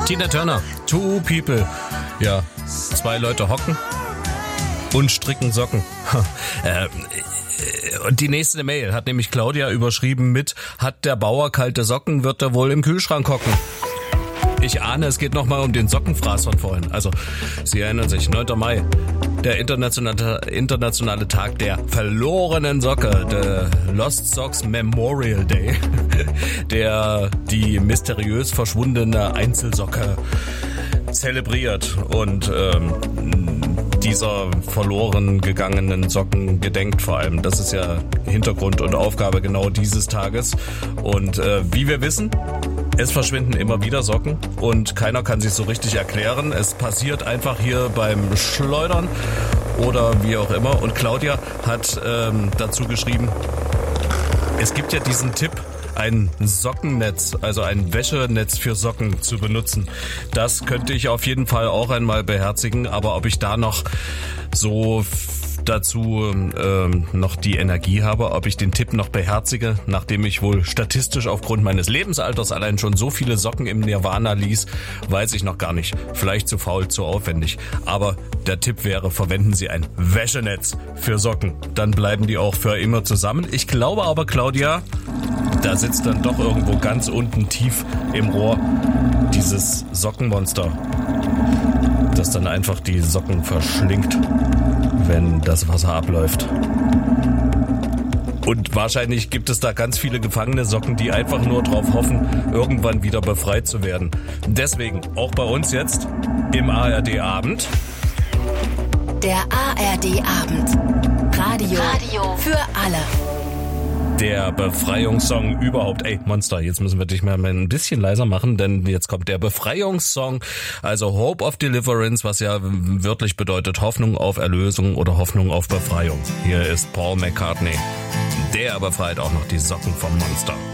Tina Turner, Two People. Ja, 2 Leute hocken und stricken Socken. Und die nächste Mail hat nämlich Claudia überschrieben mit: Hat der Bauer kalte Socken, wird er wohl im Kühlschrank hocken. Ich ahne, es geht nochmal um den Sockenfraß von vorhin. Also, Sie erinnern sich, 9. Mai, der internationale Tag der verlorenen Socke, der Lost Socks Memorial Day, der die mysteriös verschwundene Einzelsocke zelebriert und dieser verloren gegangenen Socken gedenkt vor allem. Das ist ja Hintergrund und Aufgabe genau dieses Tages. Und wie wir wissen, es verschwinden immer wieder Socken und keiner kann sich so richtig erklären. Es passiert einfach hier beim Schleudern oder wie auch immer. Und Claudia hat dazu geschrieben, es gibt ja diesen Tipp, ein Sockennetz, also ein Wäschenetz für Socken zu benutzen. Das könnte ich auf jeden Fall auch einmal beherzigen, aber ob ich da noch so dazu noch die Energie habe, ob ich den Tipp noch beherzige, nachdem ich wohl statistisch aufgrund meines Lebensalters allein schon so viele Socken im Nirvana ließ, weiß ich noch gar nicht. Vielleicht zu faul, zu aufwendig. Aber der Tipp wäre, verwenden Sie ein Wäschenetz für Socken. Dann bleiben die auch für immer zusammen. Ich glaube aber, Claudia, da sitzt dann doch irgendwo ganz unten tief im Rohr dieses Sockenmonster, das dann einfach die Socken verschlingt, wenn das Wasser abläuft. Und wahrscheinlich gibt es da ganz viele gefangene Socken, die einfach nur drauf hoffen, irgendwann wieder befreit zu werden. Deswegen auch bei uns jetzt im ARD-Abend. Der ARD-Abend. Radio für alle. Der Befreiungssong überhaupt. Ey, Monster, jetzt müssen wir dich mal ein bisschen leiser machen, denn jetzt kommt der Befreiungssong, also Hope of Deliverance, was ja wörtlich bedeutet Hoffnung auf Erlösung oder Hoffnung auf Befreiung. Hier ist Paul McCartney. Der befreit auch noch die Socken vom Monster.